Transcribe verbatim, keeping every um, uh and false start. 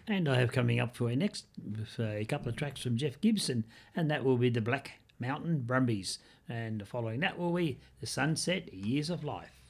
And I have coming up for our next uh, a couple of tracks from Jeff Gibson, and that will be the Black Mountain Brumbies. And following that will be the Sunset Years of Life.